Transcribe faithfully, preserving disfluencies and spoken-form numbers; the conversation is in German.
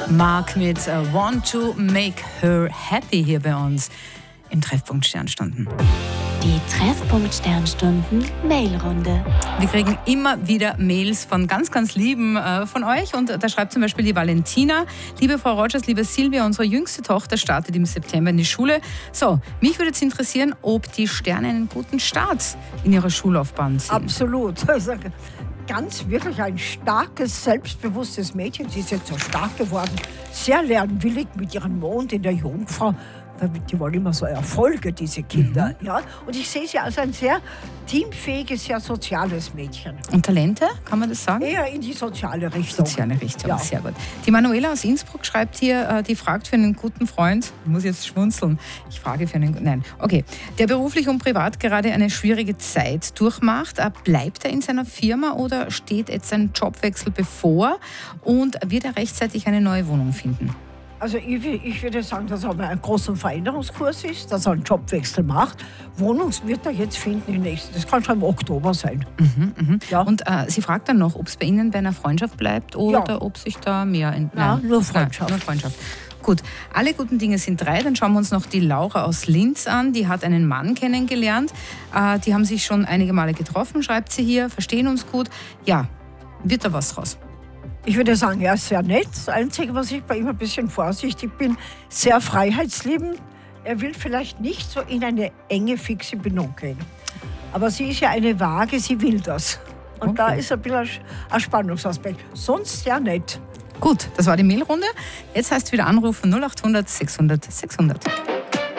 Mark mit uh, Want to Make Her Happy hier bei uns im Treffpunkt Sternstunden. Die Treffpunkt Sternstunden Mailrunde. Wir kriegen immer wieder Mails von ganz, ganz Lieben äh, von euch. Und da schreibt zum Beispiel die Valentina: Liebe Frau Rogers, liebe Silvia, unsere jüngste Tochter startet im September in die Schule. So, mich würde jetzt interessieren, ob die Sterne einen guten Start in ihrer Schullaufbahn sind. Absolut. Also, ganz wirklich ein starkes, selbstbewusstes Mädchen. Sie ist jetzt so stark geworden, sehr lernwillig mit ihrem Mond in der Jungfrau. Die wollen immer so Erfolge, diese Kinder. Mhm. Ja? Und ich sehe sie als ein sehr teamfähiges, sehr soziales Mädchen. Und Talente, kann man das sagen? Eher in die soziale Richtung. Soziale Richtung, ja. Sehr gut. Die Manuela aus Innsbruck schreibt hier, die fragt für einen guten Freund, ich muss jetzt schmunzeln, ich frage für einen, nein, okay, der beruflich und privat gerade eine schwierige Zeit durchmacht. Bleibt er in seiner Firma oder steht jetzt ein Jobwechsel bevor und wird er rechtzeitig eine neue Wohnung finden? Also ich, ich würde sagen, dass er einen großen Veränderungskurs ist, dass er einen Jobwechsel macht. Wohnung wird er jetzt finden im nächsten, das kann schon im Oktober sein. Mhm, mhm. Ja. Und äh, sie fragt dann noch, ob es bei Ihnen bei einer Freundschaft bleibt oder ja. ob sich da mehr... In, ja, nein, nur Freundschaft. Nein, nur Freundschaft. Gut, alle guten Dinge sind drei. Dann schauen wir uns noch die Laura aus Linz an. Die hat einen Mann kennengelernt. Äh, die haben sich schon einige Male getroffen, schreibt sie hier, verstehen uns gut. Ja, wird da was draus? Ich würde sagen, er ist sehr nett. Das Einzige, was ich bei ihm ein bisschen vorsichtig bin, sehr freiheitsliebend. Er will vielleicht nicht so in eine enge, fixe Bindung gehen. Aber sie ist ja eine Waage, sie will das. Und okay. Da ist ein bisschen ein Spannungsaspekt. Sonst sehr nett. Gut, das war die Mailrunde. Jetzt heißt es wieder anrufen null acht hundert sechshundert sechshundert.